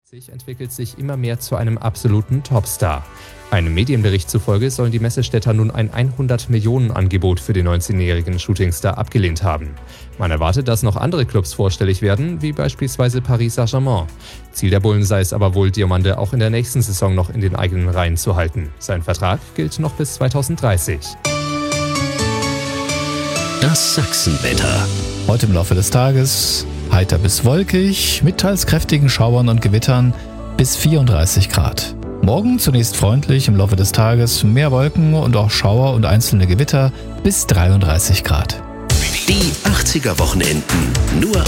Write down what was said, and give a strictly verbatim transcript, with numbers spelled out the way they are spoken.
entwickelt sich immer mehr zu einem absoluten Topstar. Einem Medienbericht zufolge sollen die Messestädter nun ein hundert-Millionen-Angebot für den neunzehnjährigen Shootingstar abgelehnt haben. Man erwartet, dass noch andere Clubs vorstellig werden, wie beispielsweise Paris Saint-Germain. Ziel der Bullen sei es aber wohl, Diomande auch in der nächsten Saison noch in den eigenen Reihen zu halten. Sein Vertrag gilt noch bis zweitausenddreißig. Das Sachsenwetter. Heute im Laufe des Tages heiter bis wolkig, mit teils kräftigen Schauern und Gewittern bis vierunddreißig Grad. Morgen zunächst freundlich, im Laufe des Tages mehr Wolken und auch Schauer und einzelne Gewitter bis dreiunddreißig Grad. Die achtziger Wochenenden nur